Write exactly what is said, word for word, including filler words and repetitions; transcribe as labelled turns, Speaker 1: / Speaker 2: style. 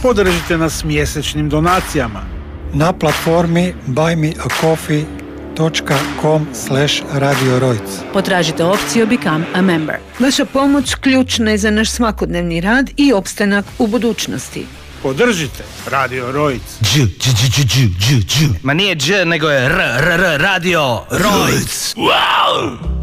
Speaker 1: Podržite nas mjesečnim donacijama
Speaker 2: na platformi buy me a coffee dot com slash radio rojc.
Speaker 3: Potražite opciju Become a Member.
Speaker 4: Vaša pomoć ključna je za naš svakodnevni rad i opstanak u budućnosti.
Speaker 1: Podržite Radio Rojc.
Speaker 5: Dž, dž, dž, dž, dž, dž. Ma nije dž, nego je r, r, r, Radio Rojc. Wow!